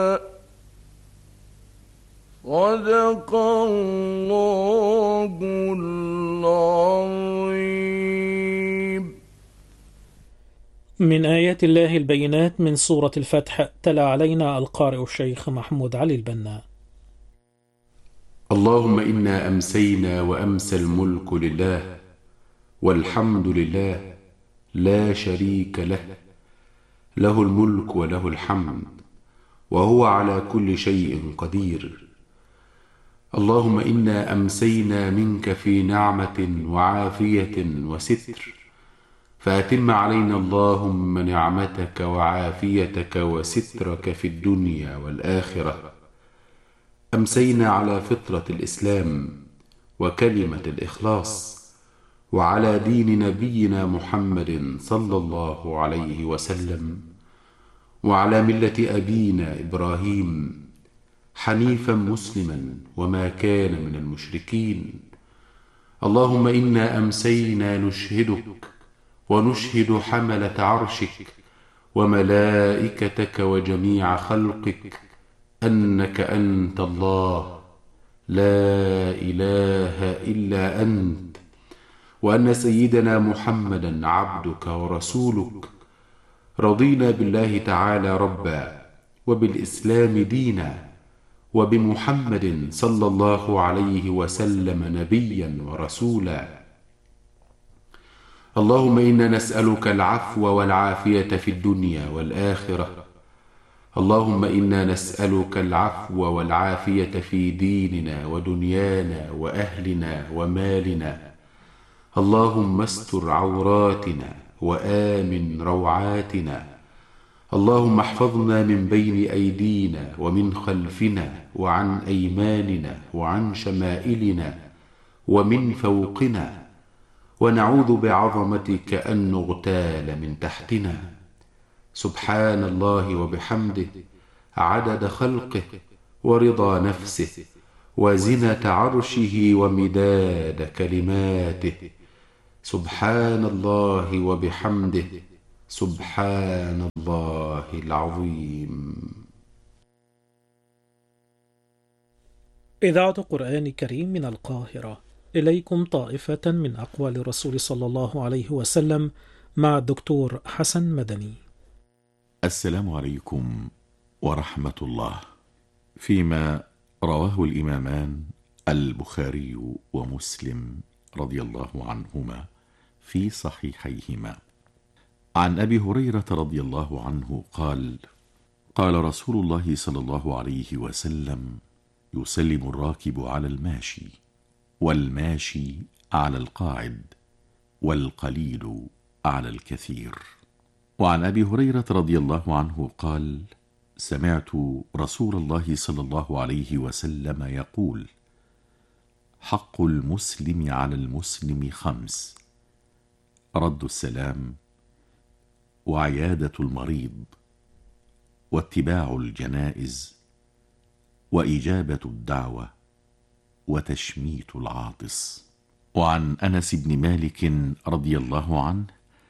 صدق الله العظيم. من آيات الله البينات من سورة الفتح. تلا علينا القارئ الشيخ محمود علي البنا. اللهم إنا أمسينا وأمسى الملك لله، والحمد لله لا شريك له، له الملك وله الحمد، وهو على كل شيء قدير. اللهم إنا أمسينا منك في نعمة وعافية وستر، فأتم علينا اللهم نعمتك وعافيتك وسترك في الدنيا والآخرة. أمسينا على فطرة الإسلام وكلمة الإخلاص، وعلى دين نبينا محمد صلى الله عليه وسلم، وعلى ملة أبينا إبراهيم حنيفا مسلما وما كان من المشركين. اللهم إنا أمسينا نشهدك ونشهد حملة عرشك وملائكتك وجميع خلقك أنك أنت الله لا إله إلا أنت، وأن سيدنا محمدا عبدك ورسولك. رضينا بالله تعالى ربا، وبالإسلام دينا، وبمحمد صلى الله عليه وسلم نبيا ورسولا. اللهم إنا نسألك العفو والعافية في الدنيا والآخرة. اللهم إنا نسألك العفو والعافية في ديننا ودنيانا وأهلنا ومالنا. اللهم استر عوراتنا وآمن روعاتنا. اللهم احفظنا من بين أيدينا ومن خلفنا وعن أيماننا وعن شمائلنا ومن فوقنا، ونعوذ بعظمتك أن نغتال من تحتنا. سبحان الله وبحمده عدد خلقه ورضا نفسه وزنة عرشه ومداد كلماته. سبحان الله وبحمده سبحان الله العظيم. إذاعة قرآن كريم من القاهرة، إليكم طائفة من أقوال الرسول صلى الله عليه وسلم مع الدكتور حسن مدني. السلام عليكم ورحمة الله. فيما رواه الإمامان البخاري ومسلم رضي الله عنهما في صحيحيهما عن أبي هريرة رضي الله عنه قال: قال رسول الله صلى الله عليه وسلم: يسلم الراكب على الماشي، والماشي على القاعد، والقليل على الكثير. وعن أبي هريرة رضي الله عنه قال: سمعت رسول الله صلى الله عليه وسلم يقول: حق المسلم على المسلم 5: رد السلام، وعيادة المريض، واتباع الجنائز، وإجابة الدعوة، وتشميت العاطس. وعن أنس بن مالك رضي الله عنه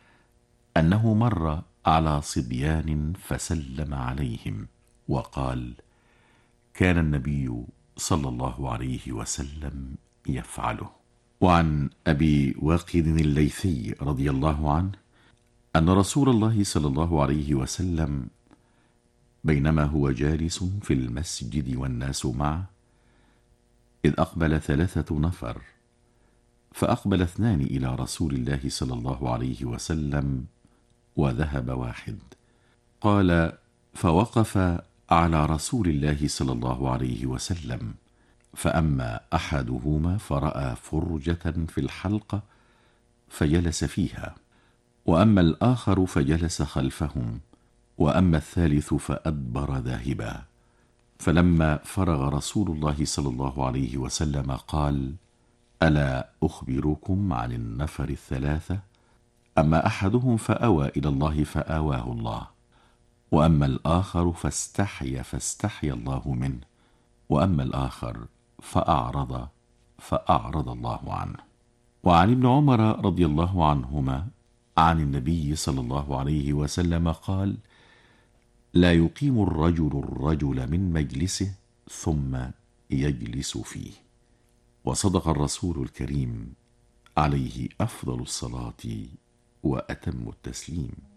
أنه مر على صبيان فسلم عليهم وقال: كان النبي صلى الله عليه وسلم يفعله. وعن أبي واقد الليثي رضي الله عنه أن رسول الله صلى الله عليه وسلم بينما هو جالس في المسجد والناس معه، إذ أقبل 3 نفر، فأقبل 2 إلى رسول الله صلى الله عليه وسلم وذهب 1. قال: فوقف على رسول الله صلى الله عليه وسلم، فأما أحدهما فرأى فرجة في الحلقة فجلس فيها، وأما الآخر فجلس خلفهم، وأما الثالث فأدبر ذاهبا. فلما فرغ رسول الله صلى الله عليه وسلم قال: ألا أخبركم عن النفر 3؟ أما أحدهم فأوى إلى الله فآواه الله، وأما الآخر فاستحيا الله منه، وأما الآخر فأعرض الله عنه. وعن ابن عمر رضي الله عنهما عن النبي صلى الله عليه وسلم قال: لا يقيم الرجل من مجلسه ثم يجلس فيه. وصدق الرسول الكريم عليه أفضل الصلاة وأتم التسليم.